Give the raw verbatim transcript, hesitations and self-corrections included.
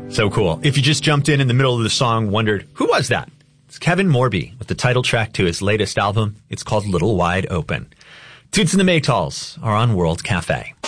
So cool. If you just jumped in in the middle of the song, wondered, who was that? It's Kevin Morby with the title track to his latest album. It's called Little Wide Open. Toots and the Maytals are on World Cafe.